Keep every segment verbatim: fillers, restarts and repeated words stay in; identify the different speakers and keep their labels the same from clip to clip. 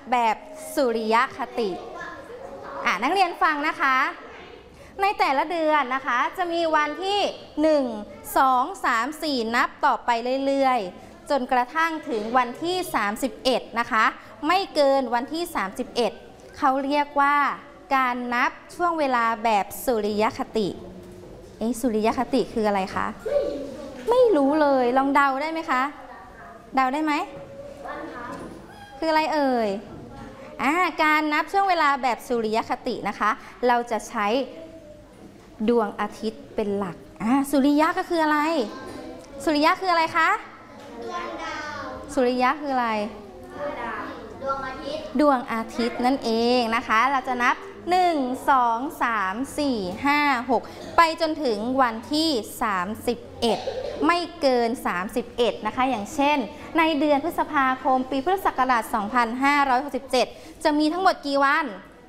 Speaker 1: แบบสุริยคติอ่ะนักเรียนฟังนะคะในแต่ละเดือนนะคะจะมีวันที่หนึ่ง สอง สาม สี่นับต่อไปเรื่อยๆจนกระทั่งถึงวันที่สามสิบเอ็ดนะคะไม่เกินวันที่สามสิบเอ็ดเขาเรียกว่าการนับช่วงเวลาแบบสุริยคติเอ๊ะสุริยคติคืออะไรคะไม่รู้เลยลองเดาได้ไหมคะเดาได้ไหมคืออะไรเอ่ยอ่าการนับช่วงเวลาแบบสุริยคตินะคะเราจะใช้ดวงอาทิตย์เป็นหลักอ่าสุริยะก็คืออะไรสุริยะคืออะไรคะดวงดาวสุริยะคืออะไรดวงอาทิตย์ดวงอาทิตย์นั่นเองนะคะเราจะนับหนึ่ง สอง สาม สี่ ห้า หกไปจนถึงวันที่สามสิบเอ็ดไม่เกินสามสิบเอ็ดนะคะอย่างเช่นในเดือนพฤษภาคมปีพุทธศักราชสองพันห้าร้อยหกสิบเจ็ดจะมีทั้งหมดกี่วัน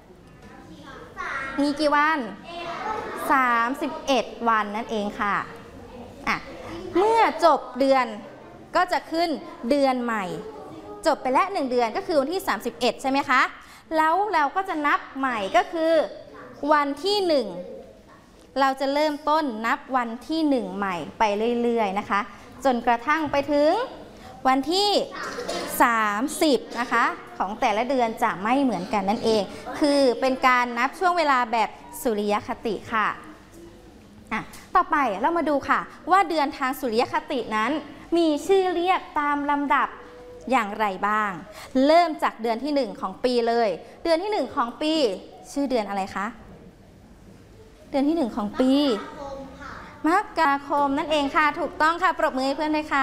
Speaker 1: มีกี่วันสามสิบเอ็ดวันนั่นเองค่ะอ่ะเมื่อจบเดือนก็จะขึ้นเดือนใหม่จบไปแล้วหนึ่งเดือนก็คือวันที่สามสิบเอ็ดใช่ไหมคะแล้วเราก็จะนับใหม่ก็คือวันที่หนึ่งเราจะเริ่มต้นนับวันที่หนึ่งใหม่ไปเรื่อยๆนะคะจนกระทั่งไปถึงวันที่สามสิบนะคะของแต่ละเดือนจะไม่เหมือนกันนั่นเองคือเป็นการนับช่วงเวลาแบบสุริยคติค่ะอ่ะต่อไปเรามาดูค่ะว่าเดือนทางสุริยคตินั้นมีชื่อเรียกตามลำดับอย่างไรบ้างเริ่มจากเดือนที่หนึ่งของปีเลยเดือนที่หนึ่งของปีชื่อเดือนอะไรคะเดือนที่หนึ่งของปีมกราคมนั่นเองค่ะถูกต้องค่ะปรบมือให้เพื่อนเลยค่ะ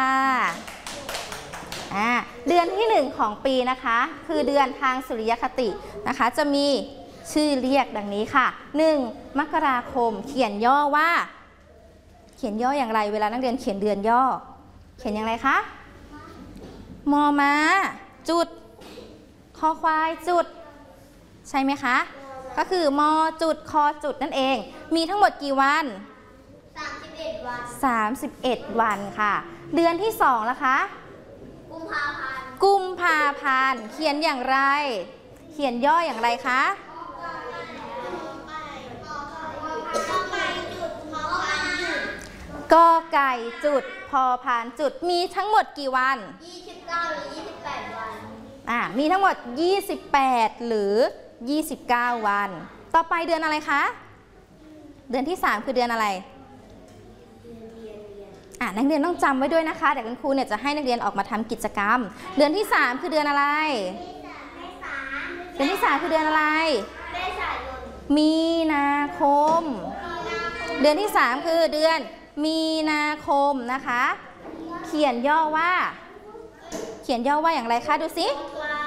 Speaker 1: อ่าเดือนที่หนึ่งของปีนะคะคือเดือนทางสุริยคตินะคะจะมีชื่อเรียกดังนี้ค่ะหนึ่งมกราคมเขียนย่อว่าเขียนย่ออย่างไรเวลานักเรียนเขียนเดือนย่อเขียนอย่างไรคะมอม้าจุดคอควายจุดใช่ไหมคะก็คือมอจุดคอจุดนั่นเองมีทั้งหมดกี่วันสามสิบเอ็ดวันสามสิบเอ็ดวันค่ะเดือนที่สองล่ะคะกุมภาพันธ์กุมภาพันธ์เขียนอย่างไรเขียนย่ออย่างไรคะกอไก่จุดพอพานจุดมีทั้งหมดกี่วันยี่สิบเก้าหรือยี่สิบแปดวันอ่ามีทั้งหมดยี่สิบแปดหรือยี่สิบเก้าวันต่อไปเดือนอะไรคะเดือนที่สามคือเดือนอะไรอ่านักเรียนต้องจำไว้ด้วยนะคะเดี๋ยวคุณครูเนี่ยจะให้นักเรียนออกมาทำกิจกรรมเดือนที่สามคือเดือนอะไรเดือนที่สามคือเดือนอะไรมีนาคมเดือนที่สามคือเดือนมีนาคมนะคะเขียนย่อว่าเขียนย่อว่าอย่างไรคะดูสิ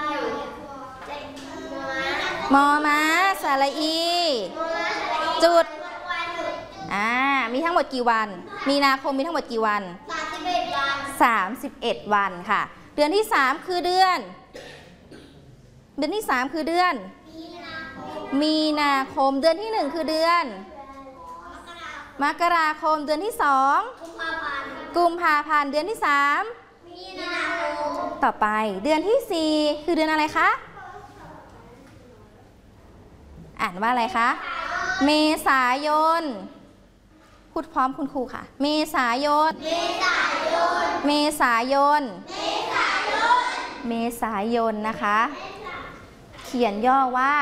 Speaker 1: มอม้าสระอีจุดอ่ามีทั้งหมดกี่วันมีนาคมมีทั้งหมดกี่วันสามสิบเอ็ดวันค่ะเดือนที่สามคือเดือนเดือนที่สามคือเดือนมีนาคมเดือนที่หนึ่งคือเดือนมกราคมเดือนที่สองกุมภาพันธ์เดือนที่สามมีนาคมต่อไปเดือนที่สี่คือเดือนอะไรคะอ่านว่าอะไรคะเมษายนพูดพร้อมคุณครูค่ะเมษายนเมษายนเมษายนเมษายนนะคะเขียนย่อว่า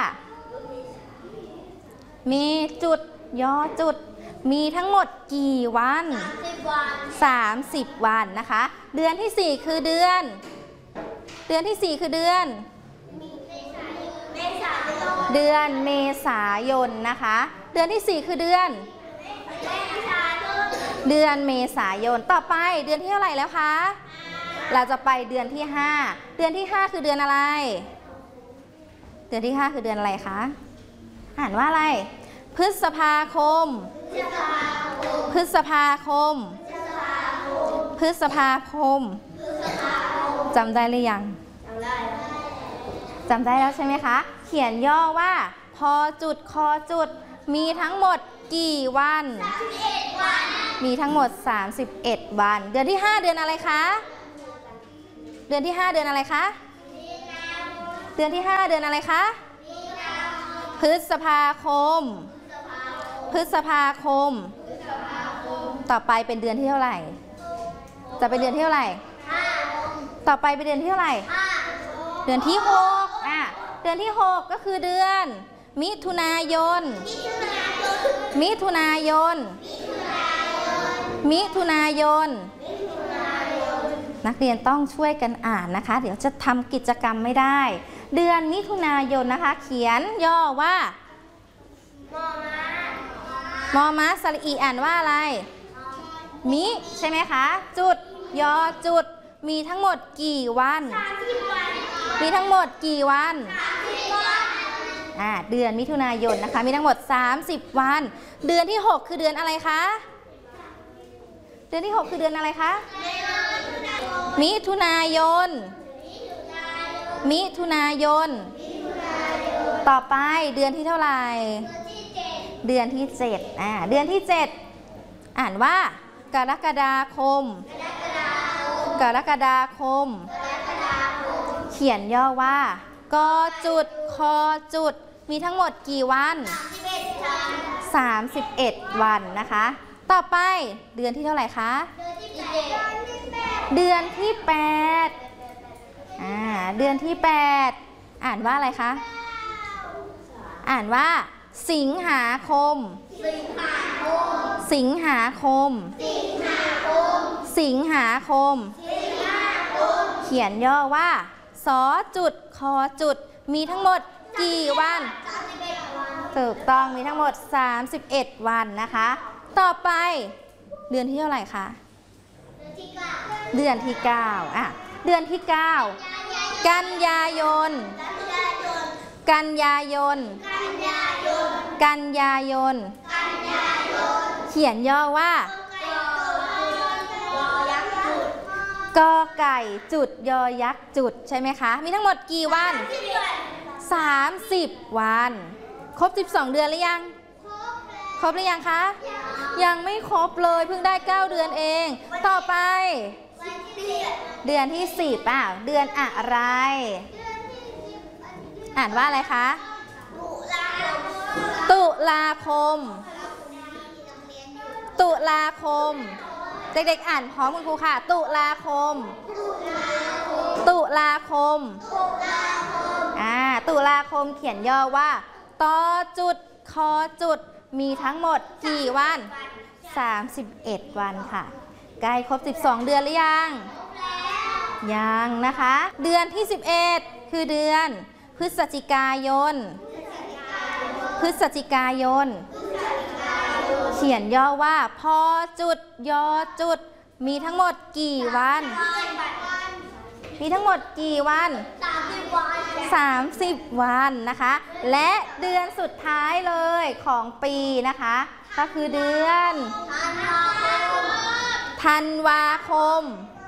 Speaker 1: มีจุดย่อจุดมีทั้งหมดกี่วันสามสิบวันนะคะเดือนที่สี่คือเดือนเดือนที่สี่คือเดือนเดือนเมษายนนะคะเดือนที่สี่คือเดือนเดือนเมษายนต่อไปเดือนที่เท่าไหร่แล้วคะเราจะไปเดือนที่ห้าเดือนที่ห้าคือเดือนอะไรเดือนที่ห้าคือเดือนอะไรคะอ่านว่าอะไรพฤษภาคมพฤษภาคมพฤษภาคมจำได้หรือยังจำได้แล้วใช่ไหมคะเขียนย่อว่าพอจุดคอจุดมีทั้งหมดกี่วันมีทั้งหมดสามสิบเอ็ดวันเดือนที่ห้าเดือนอะไรคะเดือนที่ห้าเดือนอะไรคะเดือนที่ห้าเดือนอะไรคะพฤษภาคมพฤษภาคมต่อไปเป็นเดือนที่เท่าไหร่จะเป็นเดือนที่เท่าไหร่ต่อไปเป็นเดือนที่เท่าไหร่เดือนที่หกอ่ะเดือนที่หกก็คือเดือนมิถุนายนมิถุนายนมิถุนายนนักเรียนต้องช่วยกันอ่านนะคะเดี๋ยวจะทำกิจกรรมไม่ได้เดือนมิถุนายนนะคะเขียนย่อว่ามอม้าสระอีอ่านว่าอะไรมิใช่ไหมคะจุดยอจุดมีทั้งหมดกี่วันมีทั้งหมดกี่วันอ่าเดือนมิถุนายนนะคะมีทั้งหมดสามสิบวันเดือนที่หกคือเดือนอะไรคะเดือนที่หกคือเดือนอะไรคะมิถุนายนมิถุนายนต่อไปเดือนที่เท่าไหร่เดือนที่เจ็ดอ่าเดือนที่เจ็ดอ่านว่ากรกฎาคมกรกฎาคมเขียนย่อว่ากจุดคจุดมีทั้งหมดกี่วันสามสิบเอ็ดวันนะคะต่อไปเดือนที่เท่าไหร่คะเดือนที่แปดอ่าเดือนที่แปดอ่านว่าอะไรคะอ่านว่าสิงหาคมสิงหาคมสิงหาคมเขียนย่อว่าสอจุดคอจุดมีทั้งหมดกี่วันถูกต้องมีทั้งหมดสามสิบเอ็ดวันนะคะต่อไปเดือนที่เท่าไหร่คะเดือนที่เก้าอ่ะเดือนที่เก้ากันยายนกันยายนกันยายนเขียนย่อว่ากอไก่จุดยอยักษ์จุดใช่ไหมคะมีทั้งหมดกี่วันสามสิบวันครบสิบสองเดือนหรือยังครบหรือยังคะยังไม่ครบเลยเพิ่งได้เก้าเดือนเองต่อไปเดือนที่สิบอ่ะเดือนอะไรอ่านว่าอะไรคะตุลาคมตุลาคมเด็กๆอ่านพร้อมคุณครูค่ะตุลาคมตุลาคมอ่าตุลาคมเขียนย่อว่าตอจุดคอจุดมีทั้งหมดกี่วันสามสิบเอ็ดวันค่ะใกล้ครบสิบสองเดือนหรือยังยังนะคะเดือนที่สิบเอ็ดคือเดือนพฤศจิกายนพฤศจิกายนเขียนย่อว่าพอจุดยอจุดมีทั้งหมดกี่วันมีทั้งหมดกี่วันสามสิบวันนะคะและเดือนสุดท้ายเลยของปีนะคะก็คือเดือนธันวาคม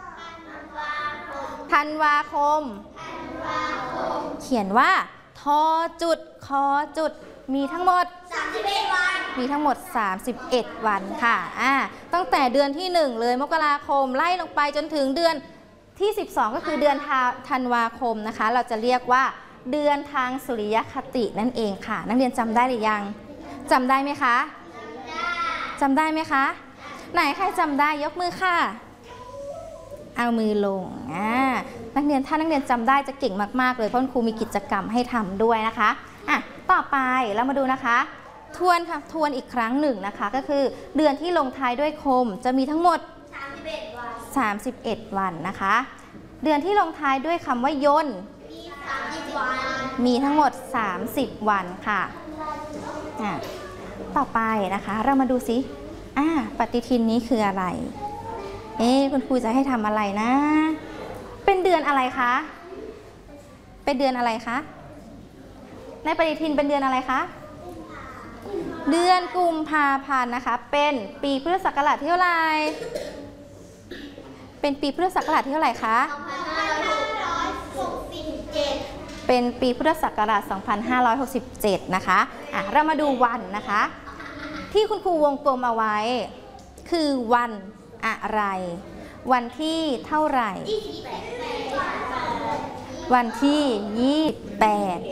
Speaker 1: ธันวาคมเขียนว่าทอจุดคอจุดมีทั้งหมดมีทั้งหมดสามสิบเอ็ดวันค่ะอ่าตั้งแต่เดือนที่หนึ่งเลยมกราคมไล่ลงไปจนถึงเดือนที่สิบสองก็คือเดือนธันวาคมนะคะเราจะเรียกว่าเดือนทางสุริยคตินั่นเองค่ะนักเรียนจำได้หรือยังจำได้ไหมคะจำได้ไหมคะไหนใครจำได้ยกมือค่ะเอามือลงอ่านักเรียนถ้านักเรียนจำได้จะเก่งมากๆเลยเพราะครูมีกิจกรรมให้ทำด้วยนะคะอ่ะต่อไปเรามาดูนะคะทวนค่ะทวนอีกครั้งหนึ่งนะคะก็คือเดือนที่ลงท้ายด้วยคมจะมีทั้งหมดสามสิบเอ็ดวันนะคะเดือนที่ลงท้ายด้วยคำว่ายนต์มีทั้งหมดสามสิบวันค่ะอ่ะต่อไปนะคะเรามาดูสิอ่าปฏิทินนี้คืออะไรเอ๊ะคุณครูจะให้ทำอะไรนะเป็นเดือนอะไรคะเป็นเดือนอะไรคะในปฏิทินเป็นเดือนอะไรคะเดือนกุมภาพันธ์นะคะเป็นปีพุทธศักราชที่เท่าไหร่เป็นปีพุทธศักราชที่เท่าไหร่คะเป็นปีพุทธศักราชสองพันห้าร้อยหกสิบเจ็ดนะคะอ่ะเรามาดูวันนะคะที่คุณครูวงกลมเอาไว้คือวันอะไรวันที่เท่าไหร่วันที่ยี่สิบแปด